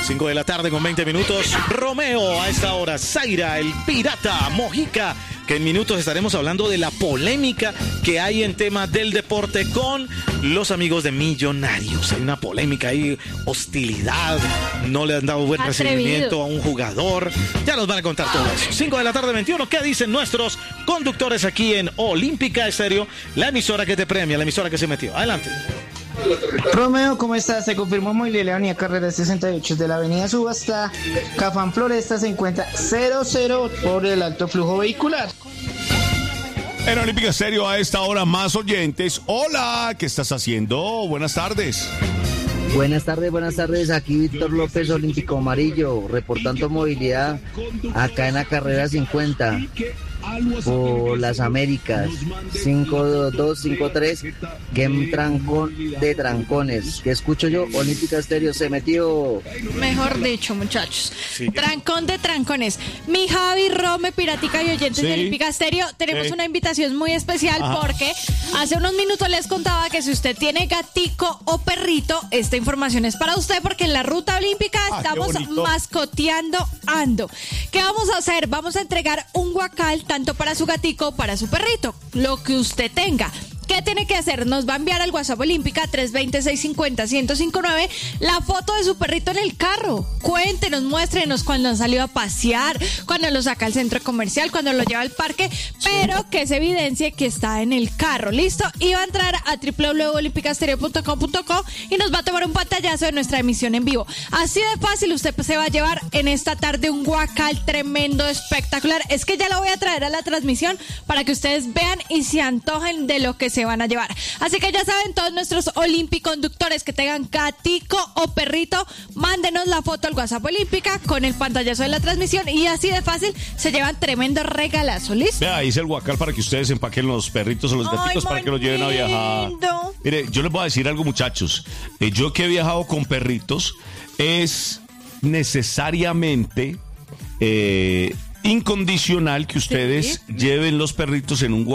5 de la tarde con 20 minutos. Romeo a esta hora. Zaira, el pirata, Mojica, que en minutos estaremos hablando de la polémica que hay en tema del deporte con los amigos de Millonarios. Hay una polémica ahí, hostilidad, no le han dado buen recibimiento a un jugador. Ya nos van a contar todo eso. 5 de la tarde 21, ¿qué dicen nuestros conductores aquí en Olímpica Estéreo? La emisora que te premia, la emisora que se metió. Adelante. Romeo, ¿cómo estás? Se confirmó Movilidad Carrera 68 de la avenida Subasta. Cafán Floresta se encuentra 00 por el alto flujo vehicular. En Olímpica Estéreo a esta hora más oyentes. Hola, ¿qué estás haciendo? Buenas tardes. Buenas tardes. Aquí Víctor López, Olímpico Amarillo, reportando movilidad acá en la carrera 50 por las Américas, 5253, que trancón de trancones. ¿Qué escucho yo? Olímpica Estéreo se metió. Mejor dicho, muchachos. Sí. Trancón de trancones. Mi Javi, Rome, Piratica y oyentes de Olímpica Estéreo, tenemos una invitación muy especial porque hace unos minutos les contaba que si usted tiene gatico o perrito, esta información es para usted porque en la ruta olímpica estamos mascoteando ando. ¿Qué vamos a hacer? Vamos a entregar un guacal tanto para su gatico o para su perrito, lo que usted tenga. ¿Qué tiene que hacer? Nos va a enviar al WhatsApp Olímpica 320-650-1059 la foto de su perrito en el carro. Cuéntenos, muéstrenos cuando han salido a pasear, cuando lo saca al centro comercial, cuando lo lleva al parque, pero que se evidencie que está en el carro. ¿Listo? Y va a entrar a www.olimpicastereo.com.co y nos va a tomar un pantallazo de nuestra emisión en vivo. Así de fácil, usted se va a llevar en esta tarde un guacal tremendo, espectacular. Es que ya lo voy a traer a la transmisión para que ustedes vean y se antojen de lo que se van a llevar. Así que ya saben, todos nuestros olimpiconductores que tengan gatico o perrito, mándenos la foto al WhatsApp Olímpica con el pantallazo de la transmisión y así de fácil se llevan tremendo regalazo. ¿Listo? Vea, ahí es el guacal para que ustedes empaquen los perritos o los gatitos para que los lleven a viajar. Mire, yo les voy a decir algo, muchachos. Yo que he viajado con perritos, es necesariamente incondicional que ustedes lleven los perritos en un